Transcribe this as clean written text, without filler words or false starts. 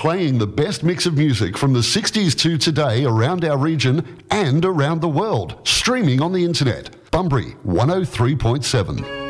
playing the best mix of music from the 60s to today around our region and around the world, streaming on the internet. Bunbury 103.7.